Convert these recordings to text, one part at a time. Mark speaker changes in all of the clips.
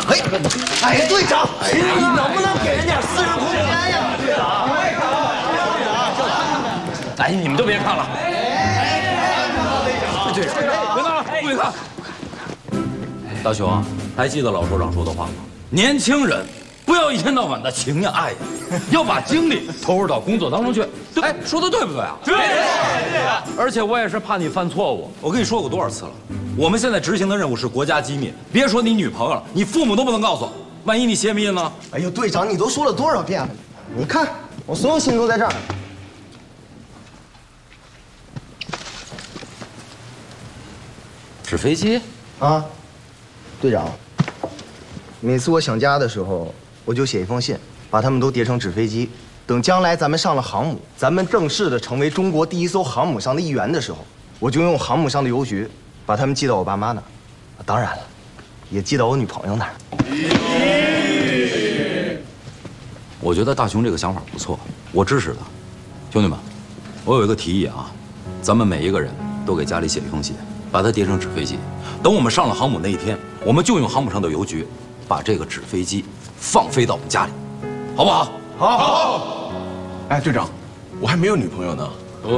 Speaker 1: 队长，你能不能给人点私人空间呀？队长，
Speaker 2: 哎，你们都别看了。队长，别看了，不许看。大雄，还记得老首长说的话吗？年轻人不要一天到晚的情呀爱呀，要把精力投入到工作当中去。哎，说的对不对啊？对。而且我也是怕你犯错误。我跟你说过多少次了，我们现在执行的任务是国家机密，别说你女朋友了，你父母都不能告诉。万一你泄密呢？
Speaker 1: 哎呦，队长，你都说了多少遍了？你看，我所有信都在这儿。
Speaker 2: 纸飞机？
Speaker 1: 啊，队长，每次我想家的时候，我就写一封信，把它们都叠成纸飞机。等将来咱们上了航母，咱们正式的成为中国第一艘航母上的一员的时候，我就用航母上的邮局把它们寄到我爸妈那儿。当然了，也寄到我女朋友那儿。
Speaker 2: 我觉得大雄这个想法不错，我支持他。兄弟们，我有一个提议啊，咱们每一个人都给家里写一封信，把它叠成纸飞机。等我们上了航母那一天，我们就用航母上的邮局，把这个纸飞机放飞到我们家里，好不好？
Speaker 3: 好。哎，队长，我还没有女朋友呢。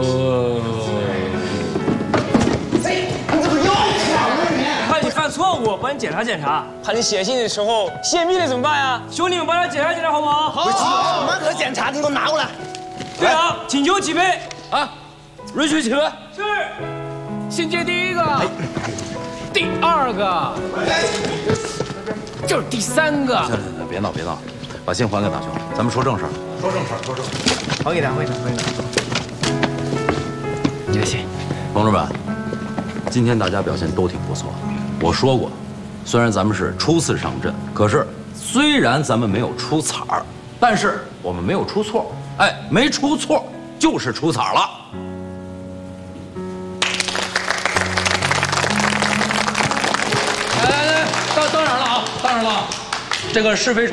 Speaker 1: 你怎么又抢了你？
Speaker 4: 怕你犯错误，帮你检查检查。怕你写信的时候泄密了怎么办呀？兄弟们帮他检查检查好不好？
Speaker 1: 好。什么可检查？你给我拿过来。
Speaker 4: 队长，请求起飞。
Speaker 2: 啊，允许起飞。
Speaker 4: 是。先接第一个，第二个，就是第三个。
Speaker 2: 行，别闹别闹，把信还给大雄，咱们说正事儿。说正事儿。
Speaker 1: 还给他。
Speaker 4: 这个信，
Speaker 2: 同志们，今天大家表现都挺不错。我说过，虽然咱们是初次上阵，可是虽然咱们没有出彩儿，但是我们没有出错。哎，没出错就是出彩了。来，当然了啊，这个是非。